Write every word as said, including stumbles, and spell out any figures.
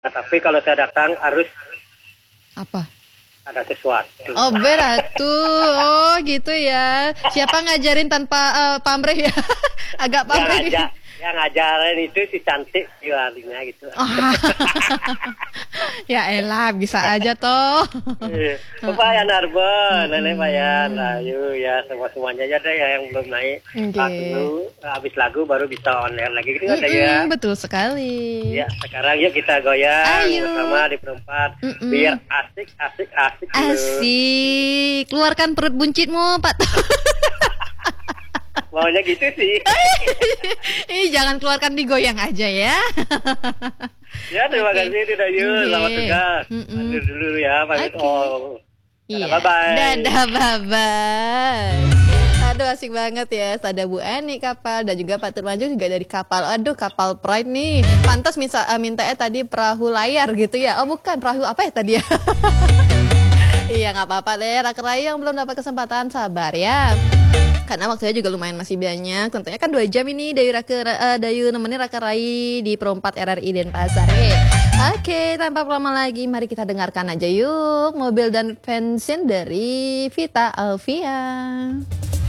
Nah, tapi kalau saya datang harus Apa? ada sesuatu. Oh beratu, oh gitu ya. Siapa ngajarin tanpa uh, pamrih ya? Agak Yang pamrih nih. ngajak, yang ngajarin itu si cantik jualnya gitu. Ah. Ya elah, bisa aja toh. Lumayan Arba, nenek bayan, Rayu ya semua semuanya aja deh ya yang belum naik. Oke. Lagu, habis lagu baru bisa on air lagi gitu ada ya. Mm-mm, betul sekali. Ya sekarang yuk kita goyang Ayo. bersama di perempat Mm-mm. biar asik asik asik. dulu. Asik, keluarkan perut buncitmu, Pak. Maunya gitu sih. Ih, jangan keluarkan digoyang aja ya. Ya terima Oke. kasih tidak yuk Oke. selamat tugas. Mm-mm. Hadir dulu ya pamit. Oke. Oh. Iya. Bye bye. Dadah, bye bye. Aduh asik banget ya. Ada Bu Ani kapal dan juga Pak Turmanjo juga dari kapal. Aduh kapal Pride nih. Pantas minta uh, mintanya tadi perahu layar gitu ya. Oh bukan perahu apa ya tadi ya? Iya nggak apa-apa deh. Rakerai yang belum dapat kesempatan sabar ya. Karena waktunya juga lumayan masih banyak. Tentunya kan dua jam ini Dayu Rake, uh, Dayu nemenin Rakerai di Perempat R R I Denpasar. Oke, Oke, tanpa lama lagi mari kita dengarkan aja yuk Mobil dan Bensin dari Vita Alvia.